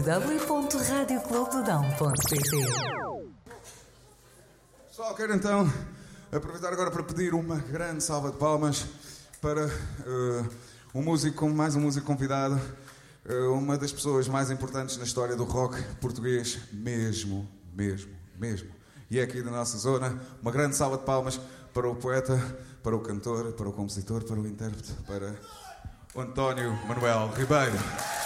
www.radioclubedodão.pt. Pessoal, quero então aproveitar agora para pedir uma grande salva de palmas para mais um músico convidado, uma das pessoas mais importantes na história do rock português, mesmo. E é aqui da nossa zona. Uma grande salva de palmas para o poeta, para o cantor, para o compositor, para o intérprete, para o António Manuel Ribeiro.